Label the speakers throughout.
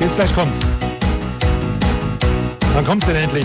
Speaker 1: Jetzt gleich kommt's. Wann kommt's denn endlich?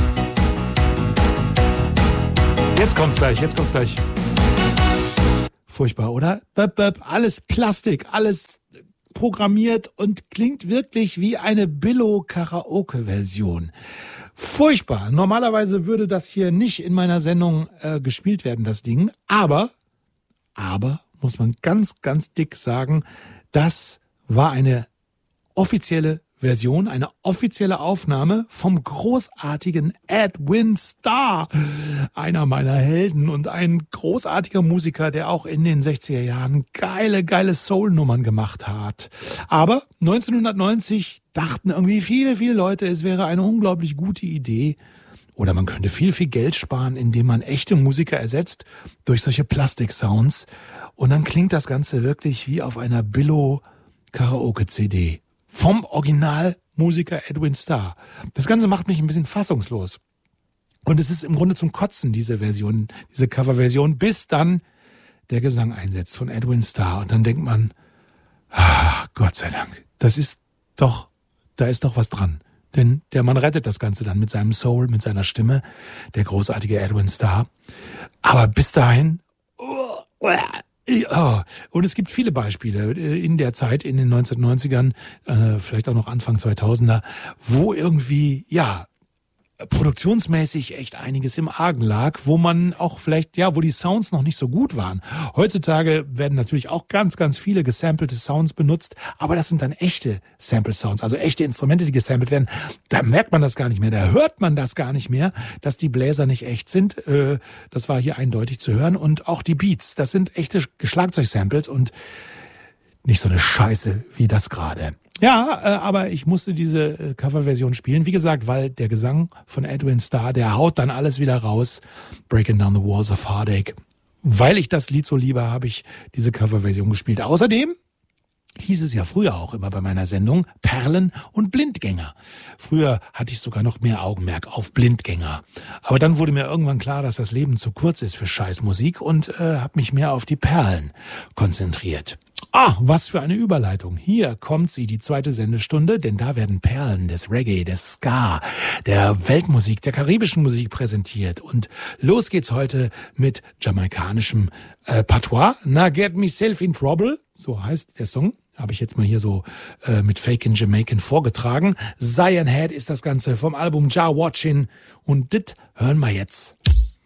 Speaker 1: Jetzt kommt's gleich. Furchtbar, oder? Alles Plastik, alles programmiert und klingt wirklich wie eine Billo-Karaoke-Version. Furchtbar. Normalerweise würde das hier nicht in meiner Sendung gespielt werden, das Ding. Aber, muss man ganz, ganz dick sagen, das war eine offizielle Version, eine offizielle Aufnahme vom großartigen Edwin Starr, einer meiner Helden und ein großartiger Musiker, der auch in den 60er Jahren geile Soul-Nummern gemacht hat. Aber 1990 dachten irgendwie viele Leute, es wäre eine unglaublich gute Idee oder man könnte viel Geld sparen, indem man echte Musiker ersetzt durch solche Plastik-Sounds und dann klingt das Ganze wirklich wie auf einer Billo-Karaoke-CD. Vom Originalmusiker Edwin Starr. Das Ganze macht mich ein bisschen fassungslos. Und es ist im Grunde zum Kotzen, diese Version, diese Coverversion, bis dann der Gesang einsetzt von Edwin Starr. Und dann denkt man, Gott sei Dank, da ist doch was dran. Denn der Mann rettet das Ganze dann mit seinem Soul, mit seiner Stimme, der großartige Edwin Starr. Aber bis dahin, und es gibt viele Beispiele in der Zeit, in den 1990ern, vielleicht auch noch Anfang 2000er, wo irgendwie, produktionsmäßig echt einiges im Argen lag, wo man auch vielleicht, wo die Sounds noch nicht so gut waren. Heutzutage werden natürlich auch ganz, ganz viele gesampelte Sounds benutzt, aber das sind dann echte Sample-Sounds, also echte Instrumente, die gesampelt werden. Da merkt man das gar nicht mehr, da hört man das gar nicht mehr, dass die Bläser nicht echt sind. Das war hier eindeutig zu hören. Und auch die Beats, das sind echte Schlagzeug-Samples und nicht so eine Scheiße wie das gerade. Ja, aber ich musste diese Coverversion spielen. Wie gesagt, weil der Gesang von Edwin Starr, der haut dann alles wieder raus. Breaking Down the Walls of Heartache. Weil ich das Lied so liebe, habe ich diese Coverversion gespielt. Außerdem hieß es ja früher auch immer bei meiner Sendung Perlen und Blindgänger. Früher hatte ich sogar noch mehr Augenmerk auf Blindgänger. Aber dann wurde mir irgendwann klar, dass das Leben zu kurz ist für Scheißmusik und habe mich mehr auf die Perlen konzentriert. Was für eine Überleitung. Hier kommt sie, die zweite Sendestunde, denn da werden Perlen des Reggae, des Ska, der Weltmusik, der karibischen Musik präsentiert. Und los geht's heute mit jamaikanischem Patois. Na, Get Myself in Trouble, so heißt der Song. Habe ich jetzt mal hier so mit Fakin' Jamaican vorgetragen. Zion Head ist das Ganze vom Album Jah Watchin'. Und dit hören wir jetzt.